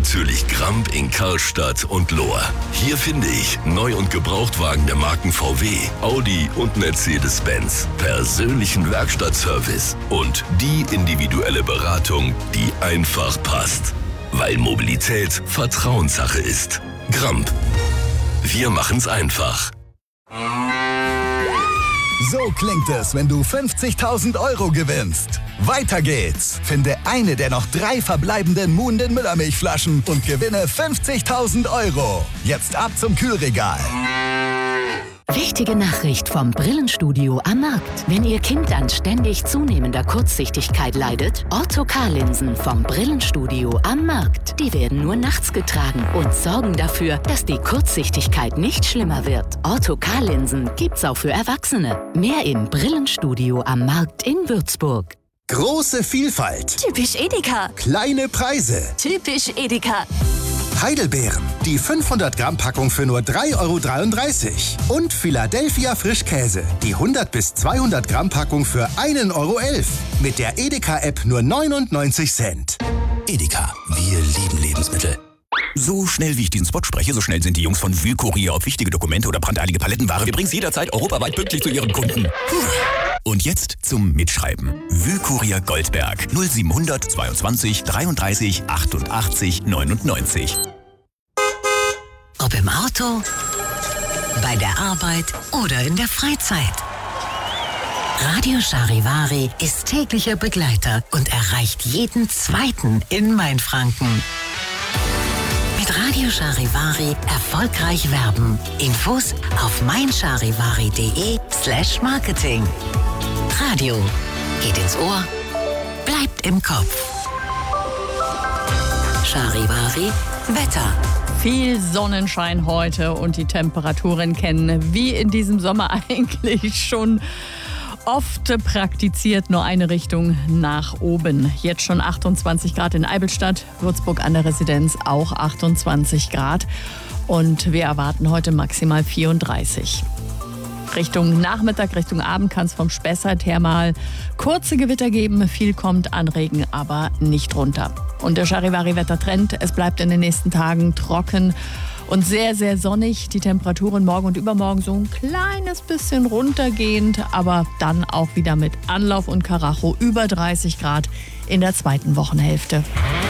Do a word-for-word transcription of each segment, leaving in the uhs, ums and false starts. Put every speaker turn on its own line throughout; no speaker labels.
natürlich Gramp in Karlstadt und Lohr. Hier finde ich Neu- und Gebrauchtwagen der Marken V W, Audi und Mercedes-Benz, persönlichen Werkstattservice und die individuelle Beratung, die einfach passt. Weil Mobilität Vertrauenssache ist. Gramp. Wir machen's einfach.
So klingt es, wenn du fünfzigtausend Euro gewinnst. Weiter geht's. Finde eine der noch drei verbleibenden Muhnden Müllermilchflaschen und gewinne fünfzigtausend Euro. Jetzt ab zum Kühlregal.
Wichtige Nachricht vom Brillenstudio am Markt. Wenn Ihr Kind an ständig zunehmender Kurzsichtigkeit leidet, Ortho-K-Linsen vom Brillenstudio am Markt. Die werden nur nachts getragen und sorgen dafür, dass die Kurzsichtigkeit nicht schlimmer wird. Ortho-K-Linsen gibt's auch für Erwachsene. Mehr im Brillenstudio am Markt in Würzburg.
Große Vielfalt.
Typisch Edeka.
Kleine Preise.
Typisch Edeka.
Heidelbeeren. Die fünfhundert Gramm Packung für nur drei Euro dreiunddreißig. Und Philadelphia Frischkäse. Die hundert bis zweihundert Gramm Packung für ein Euro elf. Mit der Edeka-App nur neunundneunzig Cent.
Edeka. Wir lieben Lebensmittel. So schnell wie ich diesen Spot spreche, so schnell sind die Jungs von Wühlkurier auf wichtige Dokumente oder brandeilige Palettenware. Wir bringen es jederzeit europaweit pünktlich zu ihren Kunden. Puh. Und jetzt zum Mitschreiben. Wühlkurier Goldberg null siebenhundert zweiundzwanzig dreiunddreißig achtundachtzig neunundneunzig.
Ob im Auto, bei der Arbeit oder in der Freizeit. Radio Charivari ist täglicher Begleiter und erreicht jeden Zweiten in Mainfranken. Mit Radio Charivari erfolgreich werben. Infos auf meincharivari.de slash marketing. Radio geht ins Ohr, bleibt im Kopf. Charivari Wetter.
Viel Sonnenschein heute und die Temperaturen kennen wie in diesem Sommer eigentlich schon oft praktiziert, nur eine Richtung nach oben. Jetzt schon achtundzwanzig Grad in Eibelstadt, Würzburg an der Residenz auch achtundzwanzig Grad und wir erwarten heute maximal vierunddreißig. Richtung Nachmittag, Richtung Abend kann es vom Spessart her mal kurze Gewitter geben. Viel kommt an Regen, aber nicht runter. Und der Charivari-Wettertrend, es bleibt in den nächsten Tagen trocken und sehr, sehr sonnig. Die Temperaturen morgen und übermorgen so ein kleines bisschen runtergehend, aber dann auch wieder mit Anlauf und Karacho über dreißig Grad in der zweiten Wochenhälfte.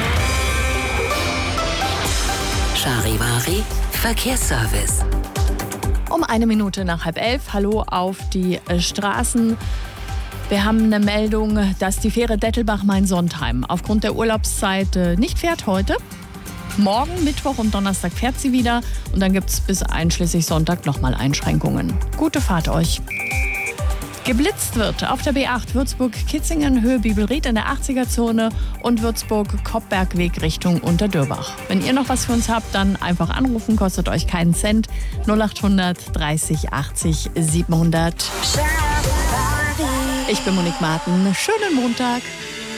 Charivari Verkehrsservice.
Um eine Minute nach halb elf. Hallo auf die Straßen. Wir haben eine Meldung, dass die Fähre Dettelbach-Main-Sontheim aufgrund der Urlaubszeit nicht fährt heute. Morgen, Mittwoch und Donnerstag fährt sie wieder. Und dann gibt es bis einschließlich Sonntag nochmal Einschränkungen. Gute Fahrt euch. Geblitzt wird auf der B acht Würzburg-Kitzingen, Höhe Bibelried in der achtziger-Zone und Würzburg-Koppbergweg Richtung Unterdürbach. Wenn ihr noch was für uns habt, dann einfach anrufen, kostet euch keinen Cent. null achthundert dreißig achtzig siebenhundert. Ich bin Monique Martin. Schönen Montag.